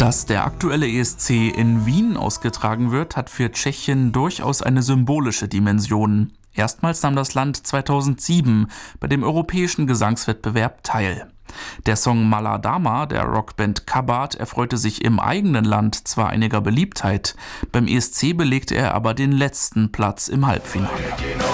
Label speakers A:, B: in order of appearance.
A: Dass der aktuelle ESC in Wien ausgetragen wird, hat für Tschechien durchaus eine symbolische Dimension. Erstmals nahm das Land 2007 bei dem europäischen Gesangswettbewerb teil. Der Song Mala Dama der Rockband Kabat erfreute sich im eigenen Land zwar einiger Beliebtheit, beim ESC belegte er aber den letzten Platz im Halbfinale.